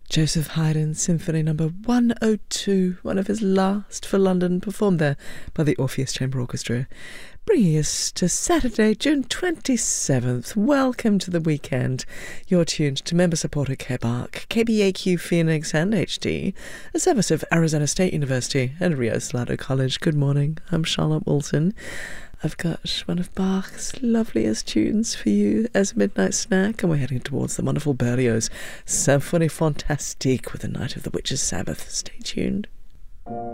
Joseph Haydn Symphony Number 102, one of his last for London, performed there by the Orpheus Chamber Orchestra. Bringing us to Saturday, June 27th. Welcome to the weekend. You're tuned to member-supporter KBAQ, KBAQ Phoenix and HD, a service of Arizona State University and Rio Salado College. Good morning, I'm Charlotte Wilson. I've got one of Bach's loveliest tunes for you as a midnight snack, and we're heading towards the wonderful Berlioz Symphonie Fantastique with the Night of the Witches' Sabbath. Stay tuned.